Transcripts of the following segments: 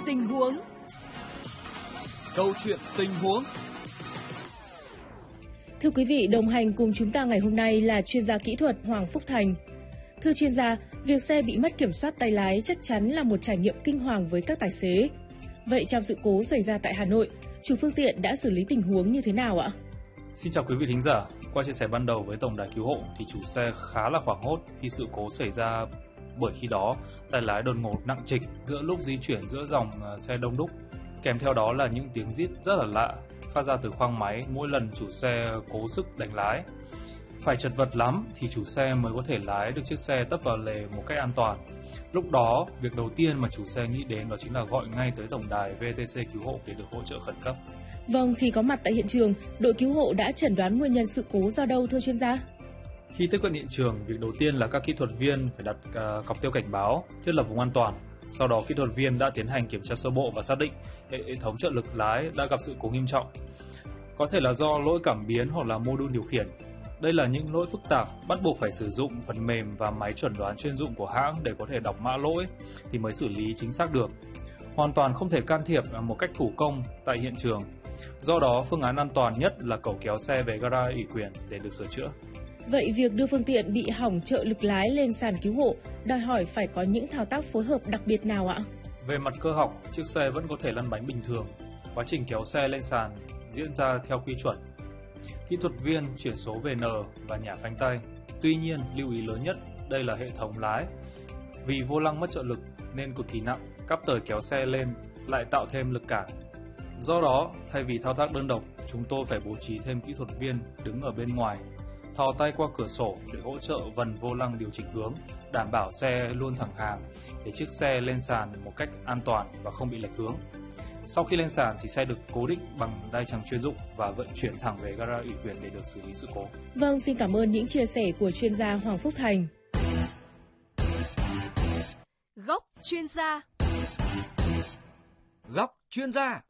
tình huống. Câu chuyện tình huống. Thưa quý vị, đồng hành cùng chúng ta ngày hôm nay là chuyên gia kỹ thuật Hoàng Phúc Thành. Thưa chuyên gia, việc xe bị mất kiểm soát tay lái chắc chắn là một trải nghiệm kinh hoàng với các tài xế. Vậy trong sự cố xảy ra tại Hà Nội, chủ phương tiện đã xử lý tình huống như thế nào ạ? Xin chào quý vị thính giả. Qua chia sẻ ban đầu với tổng đài cứu hộ thì chủ xe khá là hoảng hốt khi sự cố xảy ra, bởi khi đó tay lái đột ngột nặng trịch giữa lúc di chuyển giữa dòng xe đông đúc. Kèm theo đó là những tiếng rít rất là lạ phát ra từ khoang máy mỗi lần chủ xe cố sức đánh lái. Phải chật vật lắm thì chủ xe mới có thể lái được chiếc xe tấp vào lề một cách an toàn. Lúc đó, việc đầu tiên mà chủ xe nghĩ đến đó chính là gọi ngay tới tổng đài VTC cứu hộ để được hỗ trợ khẩn cấp. Vâng, khi có mặt tại hiện trường, đội cứu hộ đã chẩn đoán nguyên nhân sự cố do đâu thưa chuyên gia? Khi tiếp cận hiện trường, việc đầu tiên là các kỹ thuật viên phải đặt cọc tiêu cảnh báo, thiết lập vùng an toàn. Sau đó, kỹ thuật viên đã tiến hành kiểm tra sơ bộ và xác định hệ thống trợ lực lái đã gặp sự cố nghiêm trọng. Có thể là do lỗi cảm biến hoặc là mô đun điều khiển. Đây là những lỗi phức tạp, bắt buộc phải sử dụng phần mềm và máy chẩn đoán chuyên dụng của hãng để có thể đọc mã lỗi thì mới xử lý chính xác được. Hoàn toàn không thể can thiệp một cách thủ công tại hiện trường. Do đó, phương án an toàn nhất là cẩu kéo xe về gara ủy quyền để được sửa chữa. Vậy việc đưa phương tiện bị hỏng trợ lực lái lên sàn cứu hộ đòi hỏi phải có những thao tác phối hợp đặc biệt nào ạ? Về mặt cơ học, chiếc xe vẫn có thể lăn bánh bình thường. Quá trình kéo xe lên sàn diễn ra theo quy chuẩn. Kỹ thuật viên chuyển số VN và nhả phanh tay. Tuy nhiên, lưu ý lớn nhất đây là hệ thống lái. Vì vô lăng mất trợ lực nên cực kỳ nặng, cắp tời kéo xe lên lại tạo thêm lực cản. Do đó, thay vì thao tác đơn độc, chúng tôi phải bố trí thêm kỹ thuật viên đứng ở bên ngoài, thò tay qua cửa sổ để hỗ trợ vần vô lăng điều chỉnh hướng, đảm bảo xe luôn thẳng hàng để chiếc xe lên sàn một cách an toàn và không bị lệch hướng. Sau khi lên sàn thì xe được cố định bằng đai chằng chuyên dụng và vận chuyển thẳng về gara ủy quyền để được xử lý sự cố. Vâng, xin cảm ơn những chia sẻ của chuyên gia Hoàng Phúc Thành. Góc chuyên gia. Góc chuyên gia.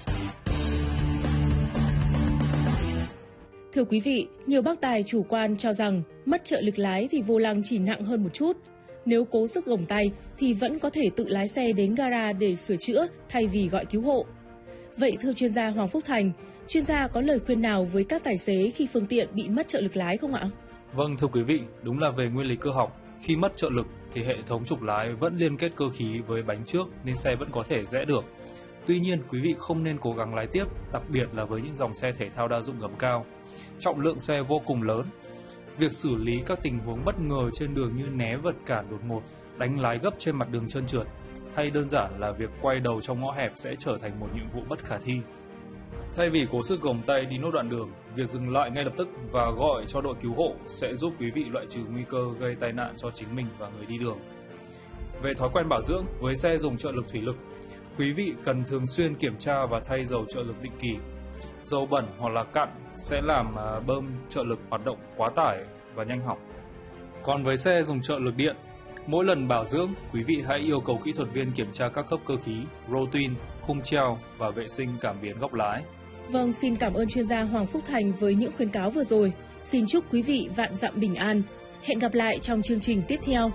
Thưa quý vị, nhiều bác tài chủ quan cho rằng mất trợ lực lái thì vô lăng chỉ nặng hơn một chút. Nếu cố sức gồng tay thì vẫn có thể tự lái xe đến gara để sửa chữa thay vì gọi cứu hộ. Vậy thưa chuyên gia Hoàng Phúc Thành, chuyên gia có lời khuyên nào với các tài xế khi phương tiện bị mất trợ lực lái không ạ? Vâng, thưa quý vị, đúng là về nguyên lý cơ học, khi mất trợ lực thì hệ thống trục lái vẫn liên kết cơ khí với bánh trước nên xe vẫn có thể rẽ được. Tuy nhiên, quý vị không nên cố gắng lái tiếp, đặc biệt là với những dòng xe thể thao đa dụng gầm cao. Trọng lượng xe vô cùng lớn. Việc xử lý các tình huống bất ngờ trên đường như né vật cản đột ngột, đánh lái gấp trên mặt đường trơn trượt, hay đơn giản là việc quay đầu trong ngõ hẹp sẽ trở thành một nhiệm vụ bất khả thi. Thay vì cố sức gồng tay đi nốt đoạn đường, việc dừng lại ngay lập tức và gọi cho đội cứu hộ sẽ giúp quý vị loại trừ nguy cơ gây tai nạn cho chính mình và người đi đường. Về thói quen bảo dưỡng, với xe dùng trợ lực thủy lực, quý vị cần thường xuyên kiểm tra và thay dầu trợ lực định kỳ. Dầu bẩn hoặc là cặn sẽ làm bơm trợ lực hoạt động quá tải và nhanh hỏng. Còn với xe dùng trợ lực điện, mỗi lần bảo dưỡng, quý vị hãy yêu cầu kỹ thuật viên kiểm tra các khớp cơ khí, rô tin, khung treo và vệ sinh cảm biến góc lái. Vâng, xin cảm ơn chuyên gia Hoàng Phúc Thành với những khuyến cáo vừa rồi. Xin chúc quý vị vạn dặm bình an. Hẹn gặp lại trong chương trình tiếp theo.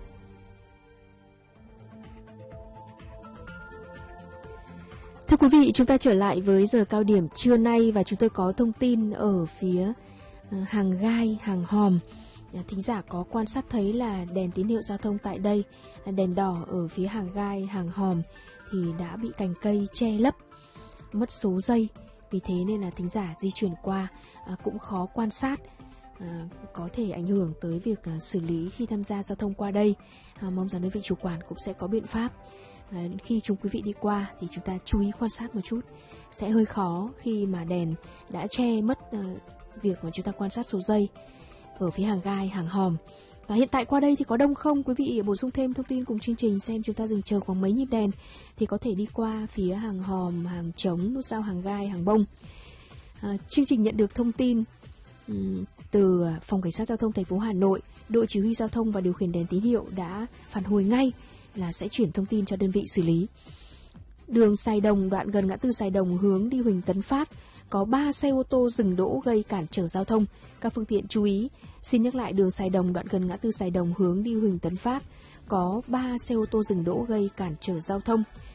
Thưa quý vị, chúng ta trở lại với giờ cao điểm trưa nay và chúng tôi có thông tin ở phía hàng gai, hàng hòm. Thính giả có quan sát thấy là đèn tín hiệu giao thông tại đây, đèn đỏ ở phía hàng gai, hàng hòm thì đã bị cành cây che lấp, mất số giây. Vì thế nên là thính giả di chuyển qua cũng khó quan sát, có thể ảnh hưởng tới việc xử lý khi tham gia giao thông qua đây. Mong rằng đơn vị chủ quản cũng sẽ có biện pháp. Khi chúng quý vị đi qua thì chúng ta chú ý quan sát một chút. Sẽ hơi khó khi mà đèn đã che mất việc mà chúng ta quan sát số giây ở phía hàng gai, hàng hòm. Và hiện tại qua đây thì có đông không? Quý vị bổ sung thêm thông tin cùng chương trình xem chúng ta dừng chờ khoảng mấy nhịp đèn thì có thể đi qua phía hàng hòm, hàng trống, nút giao hàng gai, hàng bông. Chương trình nhận được thông tin từ Phòng Cảnh sát Giao thông thành phố Hà Nội, đội chỉ huy giao thông và điều khiển đèn tín hiệu đã phản hồi ngay là sẽ chuyển thông tin cho đơn vị xử lý. Đường Sài Đồng, đoạn gần ngã tư Sài Đồng hướng đi Huỳnh Tấn Phát, có 3 xe ô tô dừng đỗ gây cản trở giao thông. Các phương tiện chú ý. Xin nhắc lại, đường Sài Đồng, đoạn gần ngã tư Sài Đồng hướng đi Huỳnh Tấn Phát, có 3 xe ô tô dừng đỗ gây cản trở giao thông.